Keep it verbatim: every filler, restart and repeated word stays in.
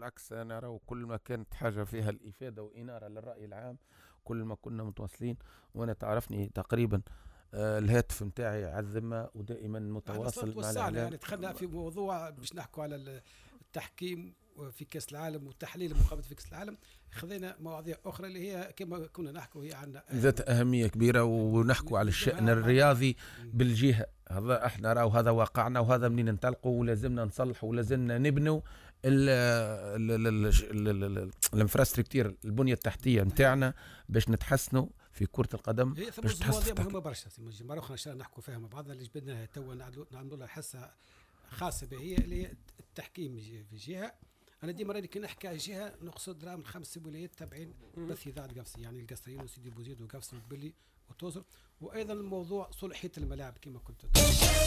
بالعكس أنا أرى كل ما كانت حاجة فيها الإفادة وإنارة للرأي العام كل ما كنا متواصلين. وأنا تعرفني تقريبا آه، الهاتف متاعي على الذمة ودائما احنا اصلا متواصل مع توسعنا، الإعلام. يعني دخلنا في موضوع باش نحكوا على التحكيم في كأس العالم وتحليل المقابلات في كأس العالم. خذينا مواضيع أخرى اللي هي كما كنا نحكوا هي عندنا ذات أهمية كبيرة ونحكوا على الشأن الرياضي بالجهة. هذا احنا راو هذا واقعنا وهذا منين ننطلقوا ولازمنا نصلحوا ولازمنا نبنوا الانفراستركتير البنية التحتية نتاعنا باش نتحسنوا في كرة القدم. هي ثم مواضيع مهمة برشا مرة أخرى إن شاء الله نحكوا فيها مع بعضنا اللي جبناها توا نعملوا لها حصة خاصة به، هي اللي التحكيم في جهة. أنا ديما راني كي نحكي على جهة نقصد راه من خمس ولايات تابعين بث إذاعة قفص، يعني القصريين وسيدي بوزيد وقفص وقبلي وتوزر، وأيضا الموضوع صلحية الملاعب كما كنت